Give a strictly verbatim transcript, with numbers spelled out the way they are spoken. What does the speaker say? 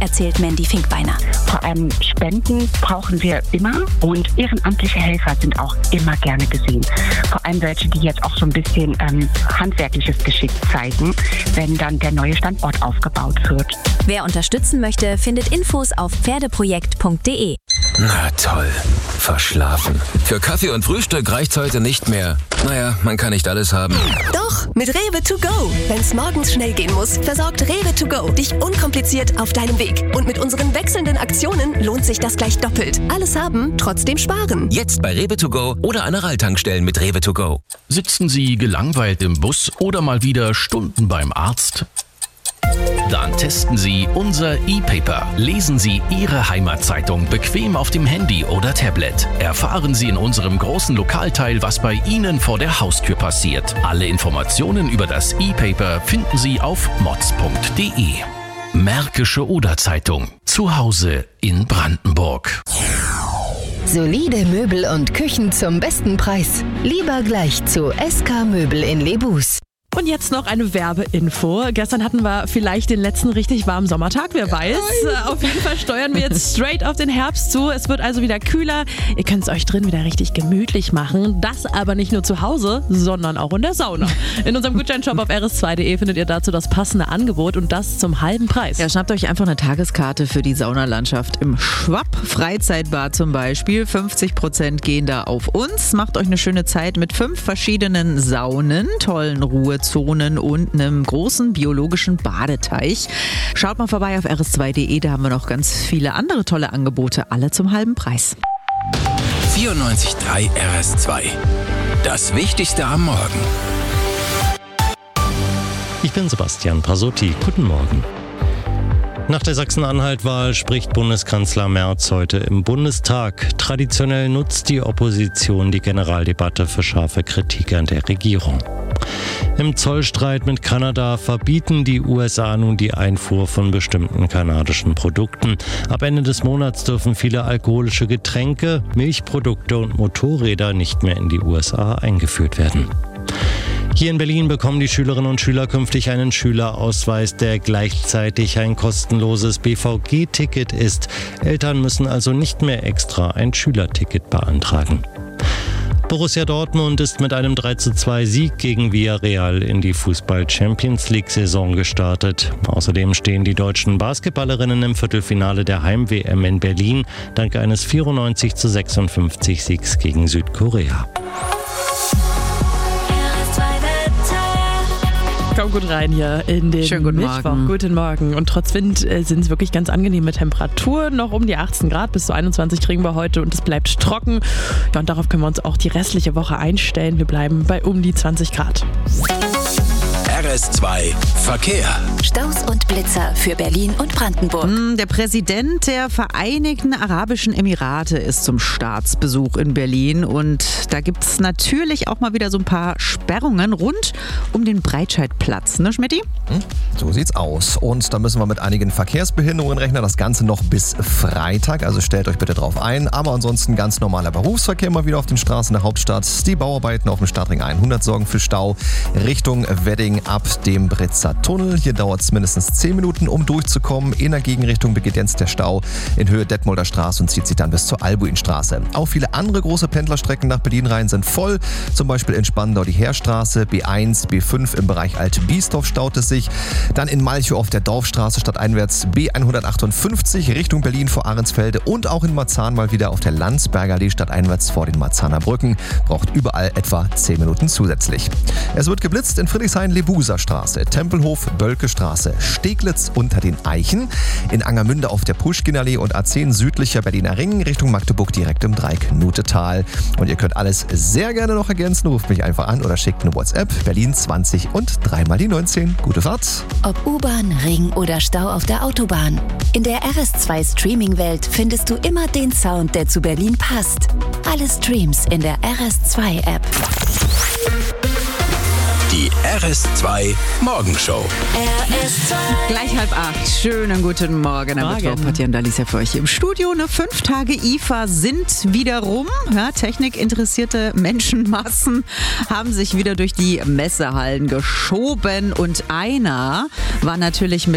erzählt Mandy Finkbeiner. Vor allem Spenden brauchen wir immer und ehrenamtliche Helfer sind auch immer gerne gesehen. Vor allem welche, die jetzt auch so ein bisschen ähm, handwerkliches Geschick zeigen, wenn dann der neue Standort aufgebaut wird. Wer unterstützen möchte, findet Infos auf pferdeprojekt punkt de. Na toll, verschlafen. Für Kaffee und Frühstück reicht's heute nicht mehr. Naja, man kann nicht alles haben. Doch, mit Rewe to go. Wenn's morgens schnell gehen muss, versorgt Rewe to go dich unkompliziert auf deinem Weg. Und mit unseren wechselnden Aktionen lohnt sich das gleich doppelt. Alles haben, trotzdem sparen. Jetzt bei Rewe to go oder an Aral-Tankstellen mit Rewe to go. Sitzen Sie gelangweilt im Bus oder mal wieder Stunden beim Arzt? Dann testen Sie unser E-Paper. Lesen Sie Ihre Heimatzeitung bequem auf dem Handy oder Tablet. Erfahren Sie in unserem großen Lokalteil, was bei Ihnen vor der Haustür passiert. Alle Informationen über das E-Paper finden Sie auf mods punkt de. Märkische Oder-Zeitung. Zu Hause in Brandenburg. Solide Möbel und Küchen zum besten Preis. Lieber gleich zu S K Möbel in Lebus. Und jetzt noch eine Werbeinfo. Gestern hatten wir vielleicht den letzten richtig warmen Sommertag, wer weiß. Nein. Auf jeden Fall steuern wir jetzt straight auf den Herbst zu. Es wird also wieder kühler. Ihr könnt es euch drin wieder richtig gemütlich machen. Das aber nicht nur zu Hause, sondern auch in der Sauna. In unserem Gutscheinshop auf r s zwei punkt de findet ihr dazu das passende Angebot und das zum halben Preis. Ja, schnappt euch einfach eine Tageskarte für die Saunalandschaft im Schwapp Freizeitbad zum Beispiel. fünfzig Prozent gehen da auf uns. Macht euch eine schöne Zeit mit fünf verschiedenen Saunen, tollen Ruhezonen und einem großen biologischen Badeteich. Schaut mal vorbei auf r s zwei punkt de, da haben wir noch ganz viele andere tolle Angebote, alle zum halben Preis. vierundneunzig Komma drei R S zwei. Das Wichtigste am Morgen. Ich bin Sebastian Pasotti. Guten Morgen. Nach der Sachsen-Anhalt-Wahl spricht Bundeskanzler Merz heute im Bundestag. Traditionell nutzt die Opposition die Generaldebatte für scharfe Kritik an der Regierung. Im Zollstreit mit Kanada verbieten die U S A nun die Einfuhr von bestimmten kanadischen Produkten. Ab Ende des Monats dürfen viele alkoholische Getränke, Milchprodukte und Motorräder nicht mehr in die U S A eingeführt werden. Hier in Berlin bekommen die Schülerinnen und Schüler künftig einen Schülerausweis, der gleichzeitig ein kostenloses B V G-Ticket ist. Eltern müssen also nicht mehr extra ein Schülerticket beantragen. Borussia Dortmund ist mit einem drei zu zwei Sieg gegen Villarreal in die Fußball-Champions-League-Saison gestartet. Außerdem stehen die deutschen Basketballerinnen im Viertelfinale der Heim-W M in Berlin dank eines vierundneunzig zu sechsundfünfzig Siegs gegen Südkorea. Komm gut rein hier in den Schönen guten Mittwoch. Morgen. Guten Morgen. Und trotz Wind äh, sind es wirklich ganz angenehme Temperaturen. Noch um die achtzehn Grad, bis zu einundzwanzig kriegen wir heute und es bleibt trocken. Ja, und darauf können wir uns auch die restliche Woche einstellen. Wir bleiben bei um die zwanzig Grad. R S zwei Verkehr. Staus und Blitzer für Berlin und Brandenburg. Der Präsident der Vereinigten Arabischen Emirate ist zum Staatsbesuch in Berlin und da gibt es natürlich auch mal wieder so ein paar Sperrungen rund um den Breitscheidplatz, ne Schmidti? So sieht's aus. Und da müssen wir mit einigen Verkehrsbehinderungen rechnen. Das Ganze noch bis Freitag, also stellt euch bitte drauf ein. Aber ansonsten ganz normaler Berufsverkehr mal wieder auf den Straßen der Hauptstadt. Die Bauarbeiten auf dem Stadtring hundert sorgen für Stau Richtung Wedding ab dem Britzer Tunnel. Hier dauert es mindestens zehn Minuten, um durchzukommen. In der Gegenrichtung beginnt jetzt der Stau in Höhe Detmolder Straße und zieht sich dann bis zur Albuinstraße. Auch viele andere große Pendlerstrecken nach Berlin rein sind voll. Zum Beispiel in Spandau die Heerstraße, B eins, B fünf im Bereich Alt-Biesdorf staut es sich. Dann in Malchow auf der Dorfstraße stadteinwärts B hundertachtundfünfzig Richtung Berlin vor Ahrensfelde und auch in Marzahn mal wieder auf der Landsberger Allee stadteinwärts vor den Marzahner Brücken. Braucht überall etwa zehn Minuten zusätzlich. Es wird geblitzt in Friedrichshain-Lebuser Straße, Tempelhof, Bölke-Straße, Steglitz unter den Eichen, in Angermünde auf der Puschkinallee und A zehn südlicher Berliner Ring Richtung Magdeburg direkt im Dreieck-Nutetal. Und ihr könnt alles sehr gerne noch ergänzen. Ruft mich einfach an oder schickt eine WhatsApp. Berlin zwanzig und dreimal die neunzehn. Gute Fahrt. Ob U-Bahn, Ring oder Stau auf der Autobahn. In der R S zwei Streaming-Welt findest du immer den Sound, der zu Berlin passt. Alle Streams in der R S zwei App. Die R S zwei Morgenshow. R S zwei. Gleich halb acht. Schönen guten Morgen. Am Morgen. Mittwoch, Patja und Alicia für euch hier im Studio. Eine fünf Tage I F A sind wieder rum. Ja, technikinteressierte Menschenmassen haben sich wieder durch die Messehallen geschoben. Und einer war natürlich mit